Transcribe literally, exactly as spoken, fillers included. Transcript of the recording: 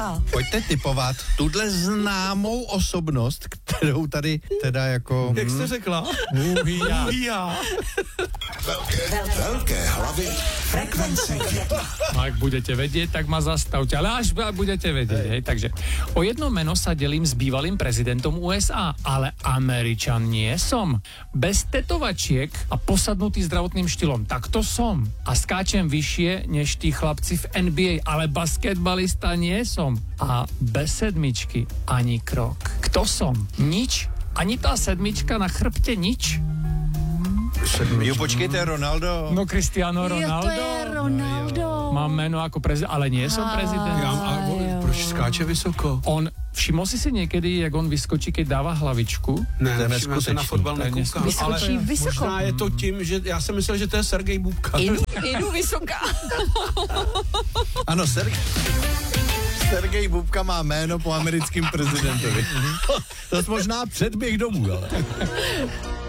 A. Pojďte tipovat tuhle známou osobnost, kterou tady teda jako... Jak jste řekla? Uhýja. Já. Velké, velké hlavy frekvence. Ak budete vedieť, tak ma zastavte. Ale až budete vedieť, hej. Takže o jedno meno sa delím s bývalým prezidentom U S A, ale Američan nie som. Bez tetovačiek a posadnutý zdravotným štýlom. Tak to som. A skáčem vyššie než tí chlapci v N B A, ale basketbalista nie som. A bez sedmičky ani krok. Kto som? Nič. Ani tá sedmička na chrbte nič. Jo, počkejte, Ronaldo. No Cristiano Ronaldo. Jo, to je Ronaldo. Mám jméno jako prezident, ale nie som prezident. Já, a proč skáče vysoko? On, všiml si si někdy, jak on vyskočí, keď dává hlavičku? Ne, To je nevšiml se na neskutečný. fotbal To je nekoukám. Vyskočí Ale vysoko. možná je to tím, že já jsem myslel, že to je Sergej Bubka. Jdu, jdu vysoká. Ano, Sergej. Sergej Bubka má jméno po americkém prezidentovi. To je možná předběh domů, ale...